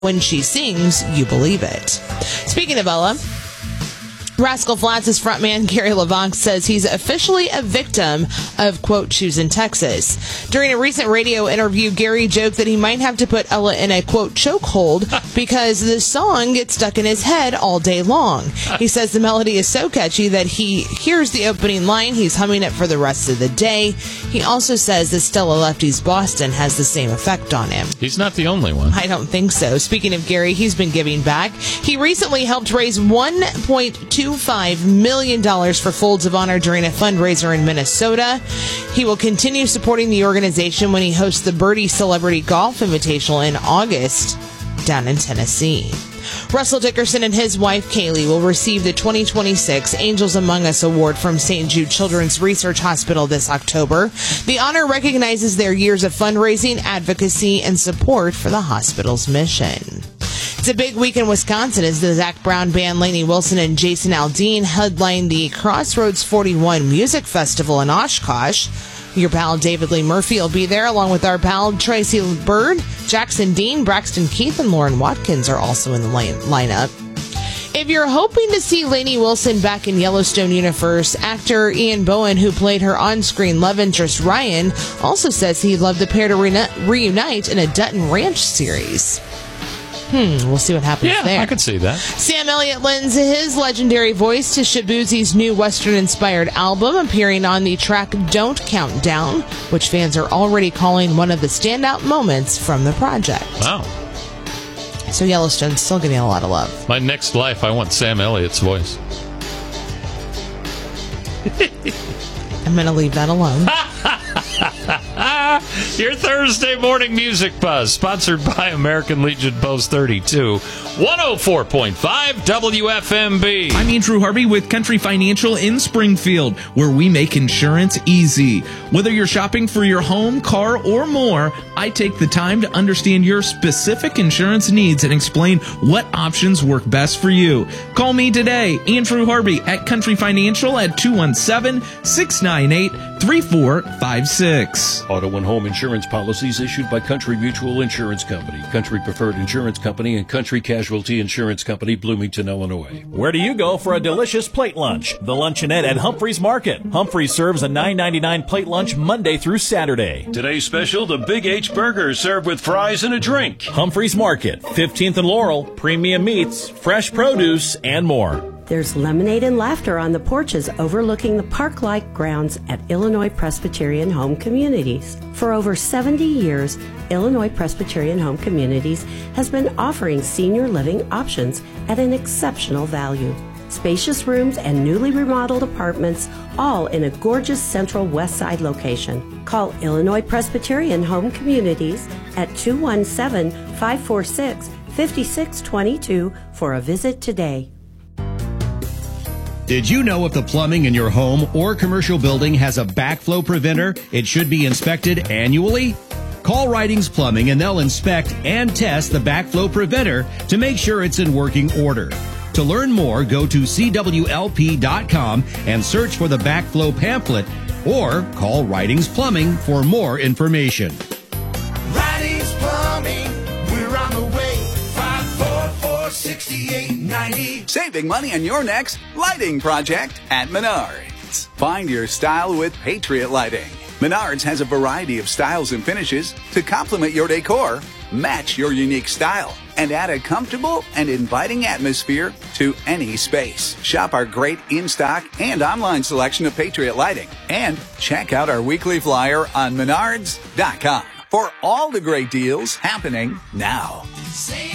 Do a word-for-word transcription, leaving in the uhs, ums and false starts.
when she sings, you believe it. Speaking of Ella, Rascal Flatts' frontman Gary LeVox says he's officially a victim of, quote, choosing Texas. During a recent radio interview, Gary joked that he might have to put Ella in a, quote, chokehold because the song gets stuck in his head all day long. He says the melody is so catchy that he hears the opening line, he's humming it for the rest of the day. He also says that Stella Lefty's Boston has the same effect on him. He's not the only one. I don't think so. Speaking of Gary, he's been giving back. He recently helped raise one point two five million dollars for Folds of Honor during a fundraiser in Minnesota. He will continue supporting the organization when he hosts the Birdie Celebrity Golf Invitational in August down in Tennessee. Russell Dickerson and his wife, Kaylee, will receive the twenty twenty-six Angels Among Us Award from Saint Jude Children's Research Hospital this October. The honor recognizes their years of fundraising, advocacy, and support for the hospital's mission. It's a big week in Wisconsin as the Zac Brown Band, Lainey Wilson, and Jason Aldean headline the Crossroads forty-one Music Festival in Oshkosh. Your pal David Lee Murphy will be there, along with our pal Tracy Bird, Jackson Dean, Braxton Keith, and Lauren Watkins are also in the line- lineup. If you're hoping to see Lainey Wilson back in Yellowstone universe, actor Ian Bohen, who played her on-screen love interest Ryan, also says he'd love the pair to re- reunite in a Dutton Ranch series. Hmm, we'll see what happens yeah, there. I could see that. Sam Elliott lends his legendary voice to Shaboozie's new Western-inspired album, appearing on the track Don't Count Down, which fans are already calling one of the standout moments from the project. Wow. So Yellowstone's still getting a lot of love. My next life, I want Sam Elliott's voice. I'm going to leave that alone. Your Thursday morning music buzz, sponsored by American Legion Post thirty-two, one oh four point five W F M B. I'm Andrew Harvey with Country Financial in Springfield, where we make insurance easy. Whether you're shopping for your home, car, or more, I take the time to understand your specific insurance needs and explain what options work best for you. Call me today, Andrew Harvey at Country Financial at two one seven, six nine eight, three four five six. Auto and home insurance policies issued by Country Mutual Insurance Company, Country Preferred Insurance Company, and Country Casualty Insurance Company, Bloomington, Illinois. Where do you go for a delicious plate lunch? The Luncheonette at Humphreys Market. Humphreys serves a nine ninety-nine plate lunch Monday through Saturday. Today's special, the Big H Burger, served with fries and a drink. Humphreys Market, fifteenth and Laurel, premium meats, fresh produce, and more. There's lemonade and laughter on the porches overlooking the park-like grounds at Illinois Presbyterian Home Communities. For over seventy years, Illinois Presbyterian Home Communities has been offering senior living options at an exceptional value. Spacious rooms and newly remodeled apartments, all in a gorgeous central west side location. Call Illinois Presbyterian Home Communities at two one seven, five four six, five six two two for a visit today. Did you know if the plumbing in your home or commercial building has a backflow preventer, it should be inspected annually? Call Ridings Plumbing and they'll inspect and test the backflow preventer to make sure it's in working order. To learn more, go to C W L P dot com and search for the backflow pamphlet or call Ridings Plumbing for more information. Ridings Plumbing, we're on the way. five four four, six eight nine zero. Saving money on your next lighting project at Menards. Find your style with Patriot Lighting. Menards has a variety of styles and finishes to complement your decor, match your unique style, and add a comfortable and inviting atmosphere to any space. Shop our great in-stock and online selection of Patriot Lighting and check out our weekly flyer on menards dot com for all the great deals happening now.